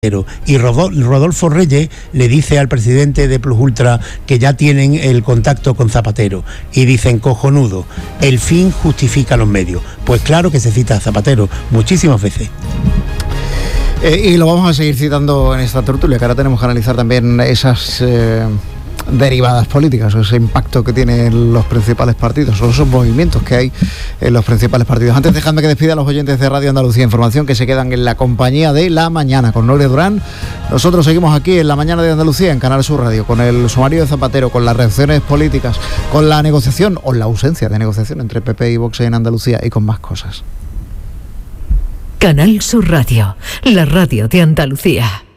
Y Rodolfo Reyes le dice al presidente de Plus Ultra que ya tienen el contacto con Zapatero y dicen: cojonudo, el fin justifica los medios. Pues claro que se cita a Zapatero muchísimas veces. Y lo vamos a seguir citando en esta tertulia, que ahora tenemos que analizar también esas derivadas políticas, o ese impacto que tienen los principales partidos, o esos movimientos que hay en los principales partidos. Antes, dejadme que despida a los oyentes de Radio Andalucía Información, que se quedan en la compañía de La Mañana con Noelia Durán. Nosotros seguimos aquí en La Mañana de Andalucía, en Canal Sur Radio, con el sumario de Zapatero, con las reacciones políticas, con la negociación o la ausencia de negociación entre PP y Vox en Andalucía, y con más cosas. Canal Sur Radio, la radio de Andalucía.